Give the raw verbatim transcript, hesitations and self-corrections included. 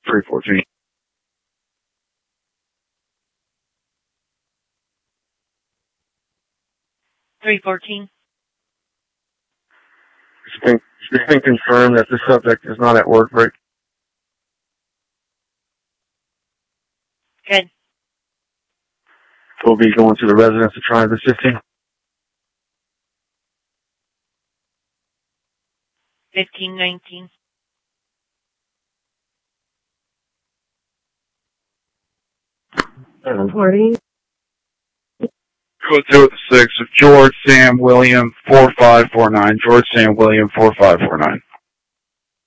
three fourteen. three fourteen. It's been, it's been confirmed that the subject is not at work break. Good. We'll be going to the residence to try and assist him. fifteen nineteen. Reporting. Code zero six of George Sam William four five four nine. George Sam William four five four nine.